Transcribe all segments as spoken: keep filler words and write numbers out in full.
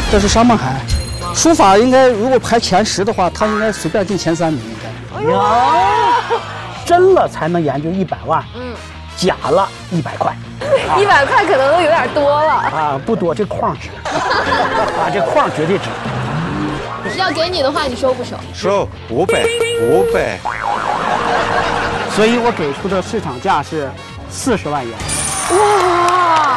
这是沙孟海，书法应该如果排前十的话，它应该随便进前三名。应该。 呀，真了才能研究一百万， 嗯， 假了一百块， 一百块可能都有点多了啊，不多，这框值，啊，这框绝对值。 要给你的话，你收不收？ 收五百，五百。 所以我给出的市场价是四十万元。 哇！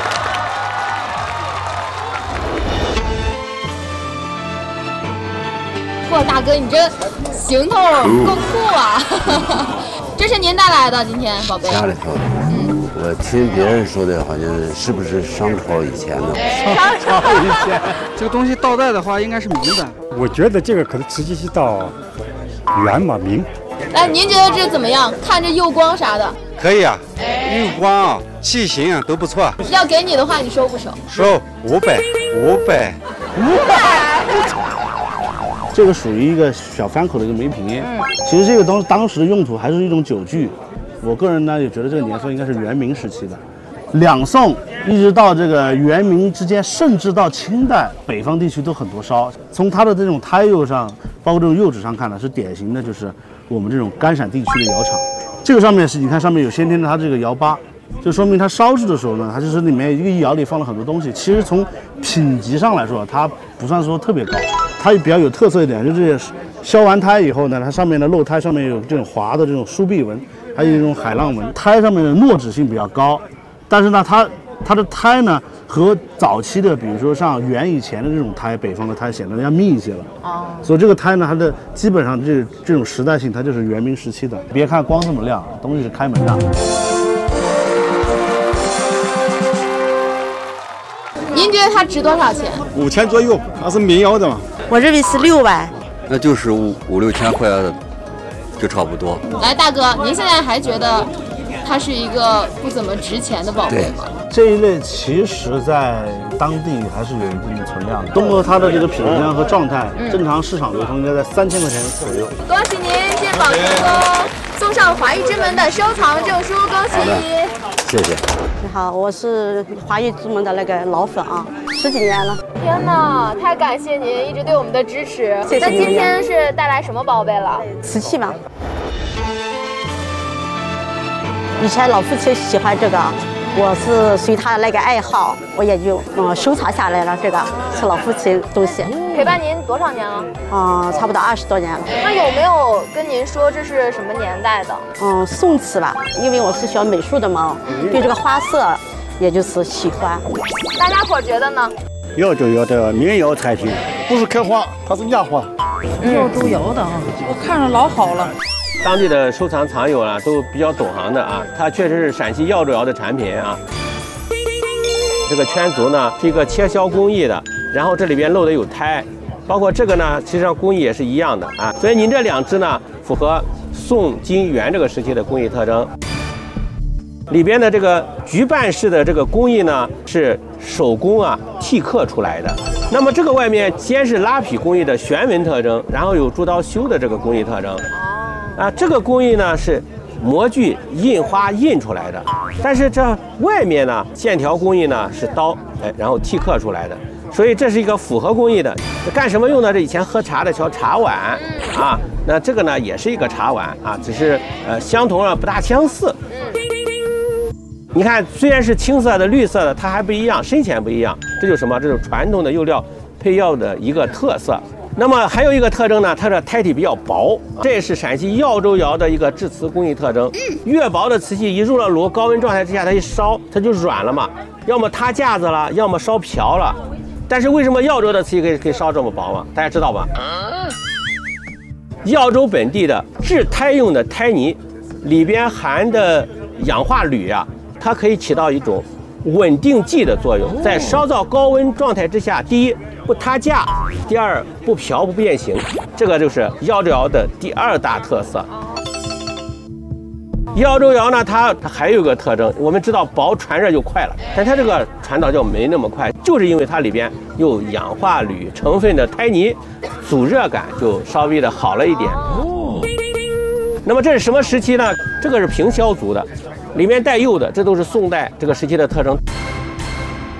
哇，大哥，你这行头够酷啊！这是您带来的，今天宝贝。 家里头的。嗯，我听别人说的，好像是不是商朝以前的？ 商朝以前，这个东西倒带的话，应该是明的。 我觉得这个可能直接是到元吧，明。 来，您觉得这怎么样？看这釉光啥的。 可以啊，釉光啊、器型啊都不错。 要给你的话，你收不收？ 收五百，五百， 五百。 这个属于一个小翻口的一个梅瓶。嗯，其实这个东西当时的用途还是一种酒具。我个人呢也觉得这个年份应该是元明时期的。两宋一直到这个元明之间，甚至到清代，北方地区都很多烧。从它的这种胎釉上，包括这种釉质上看呢，是典型的就是我们这种甘陕地区的窑厂。这个上面是你看上面有先天的它这个窑疤，就说明它烧制的时候呢，它就是里面一个窑里放了很多东西。其实从品级上来说，它不算说特别高，它比较有特色一点，就是削完胎以后呢，它上面的镂胎上面有这种滑的这种疏壁纹，还有一种海浪纹，胎上面的糯质性比较高。但是呢，它它的胎呢和早期的，比如说像元以前的这种胎，北方的胎显得要密一些了。哦。所以这个胎呢，它的基本上这这种时代性，它就是元明时期的。别看光这么亮，东西是开门的。 您觉得它值多少钱？ 五千左右，它是民窑的嘛。 我认为是六万。 那就是五五六千块就差不多。 来，大哥，您现在还觉得它是一个不怎么值钱的宝贝吗？ 这一类其实在当地还是有一定的存量的。通过它的这个品相和状态，嗯、正常市场流通应该在三千块钱左右。 恭喜您鉴宝成功，送上华谊之门的收藏证书，恭喜您！ 谢谢。 你好，我是华谊之门的那个老粉啊，十几年了。 天哪，太感谢您一直对我们的支持。 谢谢您。 那今天是带来什么宝贝了？ 瓷器嘛。以前老父亲喜欢这个，我是随他的那个爱好，我也就嗯收藏下来了。这个是老父亲东西， 陪伴您多少年了？ 嗯，差不多二十多年了。 那有没有跟您说这是什么年代的？ 嗯，宋瓷吧，因为我是学美术的嘛，嗯、对这个花色也就是喜欢。 大家伙觉得呢？ 窑州窑的民窑产品，不是开花，它是压花。 窑州窑的啊，我看着老好了。 当地的收藏藏友啊，都比较懂行的啊，它确实是陕西窑州窑的产品啊。这个圈足呢是一个切削工艺的，然后这里边漏的有胎，包括这个呢，其实上工艺也是一样的啊。所以您这两只呢，符合宋、金、元这个时期的工艺特征。里边的这个局办式的这个工艺呢，是手工啊剔刻出来的。那么这个外面先是拉坯工艺的旋纹特征，然后有铸刀修的这个工艺特征。啊，这个工艺呢是模具印花印出来的，但是这外面呢线条工艺呢是刀，哎，然后剔刻出来的，所以这是一个复合工艺的。干什么用呢？这以前喝茶的小茶碗啊，那这个呢也是一个茶碗啊，只是呃相同啊不大相似。你看，虽然是青色的、绿色的，它还不一样，深浅不一样，这就是什么？这是传统的釉料配药的一个特色。那么还有一个特征呢，它的胎体比较薄，这也是陕西耀州窑的一个制瓷工艺特征。越薄的瓷器一入了炉，高温状态之下，它一烧它就软了嘛，要么塌架子了，要么烧瓢了。但是为什么耀州的瓷器可以可以烧这么薄嘛？大家知道吧？耀州本地的制胎用的胎泥里边含的氧化铝啊，它可以起到一种稳定剂的作用，在烧造高温状态之下，第一不塌架，第二不瓢不变形，这个就是耀州窑的第二大特色。耀州窑呢，它它还有个特征，我们知道薄传热就快了，但它这个传导就没那么快，就是因为它里边有氧化铝成分的胎泥，阻热感就稍微的好了一点。哦。那么这是什么时期呢？这个是平萧族的，里面带釉的，这都是宋代这个时期的特征。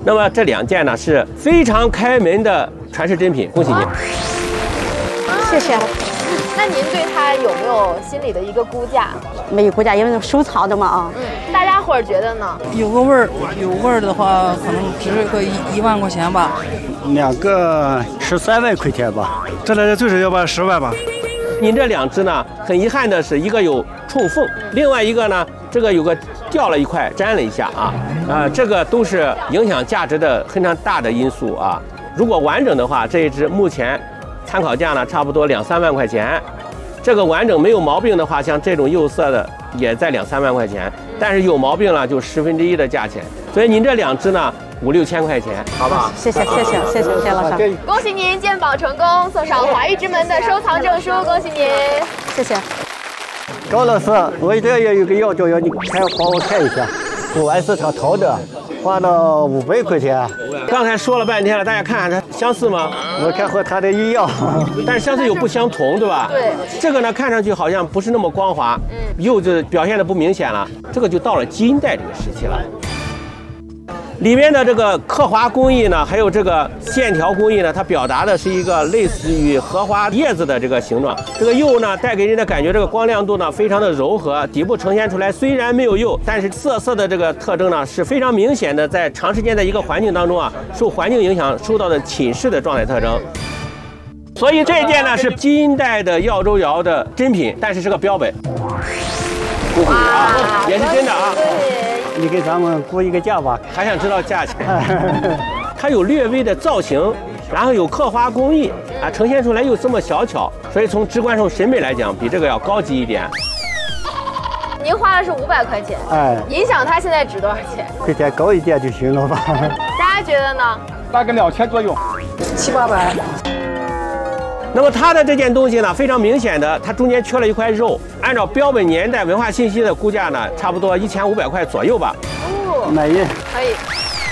那么这两件呢是非常开门的传世珍品，恭喜您。 谢谢。 那您对它有没有心里的一个估价？ 没有估价，因为收藏的嘛啊。 嗯，大家伙儿觉得呢？ 有个味儿，有味儿的话，可能值个一一万块钱吧。 两个十三万块钱吧，这来最少要把十万吧。 您这两只呢，很遗憾的是，一个有冲缝，另外一个呢，这个有个掉了一块，粘了一下啊，啊，这个都是影响价值的非常大的因素啊。如果完整的话，这一只目前参考价呢，差不多两三万块钱。这个完整没有毛病的话，像这种釉色的也在两三万块钱，但是有毛病了就十分之一的价钱。所以您这两只呢，五六千块钱，好不好？ 谢谢谢谢谢谢谢老师， 恭喜您鉴宝成功，送上华玉之门的收藏证书，恭喜您！ 谢谢。 高老师，我这也有个要求，要你还要帮我看一下，古玩市场淘的，花了五百块钱。 刚才说了半天了，大家看看它相似吗？ 我看和它的一样， 但是相似又不相同，对吧？ 对。 这个呢，看上去好像不是那么光滑，嗯，釉质表现的不明显了。这个就到了金代这个时期了。里面的这个刻划工艺呢，还有这个线条工艺呢，它表达的是一个类似于荷花叶子的这个形状。这个釉呢，带给人的感觉，这个光亮度呢非常的柔和，底部呈现出来虽然没有釉，但是色色的这个特征呢是非常明显的，在长时间在一个环境当中啊，受环境影响受到的侵蚀的状态特征。所以这一件呢是金代的耀州窑的珍品，但是是个标本。恭喜你啊，也是真的啊。 你给咱们估一个价吧， 还想知道价钱？它有略微的造型，然后有刻花工艺啊，呈现出来又这么小巧，所以从直观上审美来讲，比这个要高级一点。 您花的是五百块钱，哎，影响它现在值多少钱？ 块钱高一点就行了吧？ 大家觉得呢？ 大概两千左右， 七八百。 那么它的这件东西呢，非常明显的，它中间缺了一块肉。按照标本年代文化信息的估价呢，差不多一千五百块左右吧。 哦， 满意。 可以。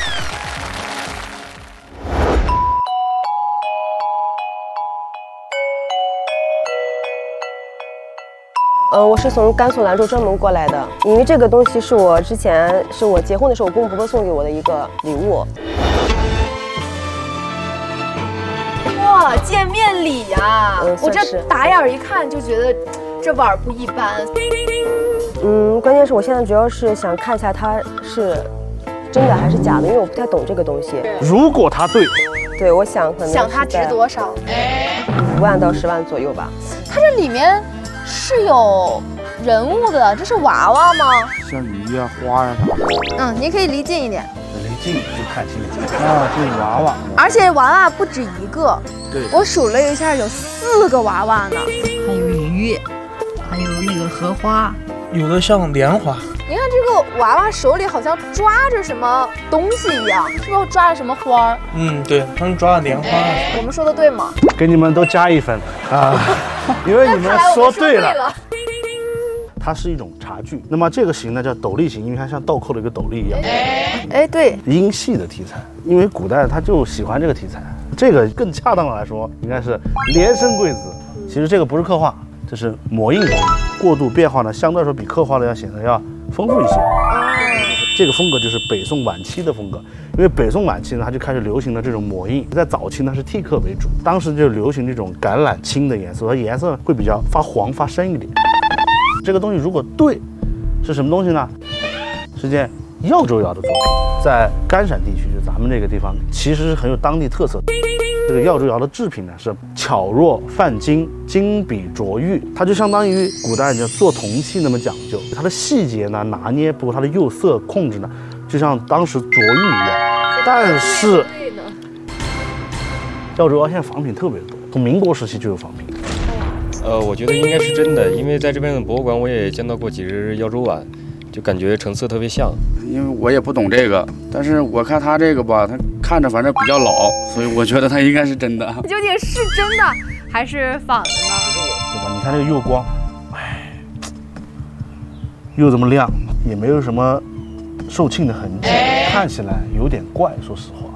呃，我是从甘肃兰州专门过来的，因为这个东西是我之前是我结婚的时候我公公婆婆送给我的一个礼物。 哇，见面礼呀、啊嗯！ 我这打眼一看就觉得这碗不一般。 嗯，关键是我现在主要是想看一下它是真的还是假的，因为我不太懂这个东西。 如果它对， 对，我想可能想它值多少？ 五万到十万左右吧。 它这里面是有人物的，这是娃娃吗？ 像鱼啊、花呀、啊、啥的。 嗯，您可以离近一点。 离近就看清楚啊，这是娃娃。 而且娃娃不止一个， 对， 我数了一下，有四个娃娃呢。 还有鱼，还有那个荷花， 有的像莲花。 你看这个娃娃手里好像抓着什么东西一样，是不是抓着什么花儿？ 嗯，对，他们抓着莲花。 我们说的对吗？ 给你们都加一分啊，因为你们说对了。它是一种茶具，那么这个形呢叫斗笠形，因为它像倒扣的一个斗笠一样。 哎，对， 英系的题材，因为古代他就喜欢这个题材。这个更恰当的来说，应该是连身贵子。其实这个不是刻画，这是模印工艺。过度变化呢，相对来说比刻画的要显得要丰富一些。这个风格就是北宋晚期的风格，因为北宋晚期呢，它就开始流行了这种模印。在早期呢是剔刻为主，当时就流行这种橄榄青的颜色，它颜色会比较发黄发深一点。这个东西如果对，是什么东西呢？是件耀州窑的作品，在甘陕地区，就咱们这个地方，其实是很有当地特色的。这个耀州窑的制品呢，是巧若泛金，金笔琢玉，它就相当于古代人做铜器那么讲究。它的细节呢拿捏，包括它的釉色控制呢，就像当时琢玉一样。但是，耀州窑现在仿品特别多，从民国时期就有仿品。 呃，我觉得应该是真的，因为在这边的博物馆我也见到过几只耀州碗，就感觉成色特别像。 因为我也不懂这个，但是我看它这个吧，它看着反正比较老，所以我觉得它应该是真的。 究竟是真的还是仿的呢？ 对吧？你看这个釉光，哎，又这么亮，也没有什么受罄的痕迹，看起来有点怪，说实话。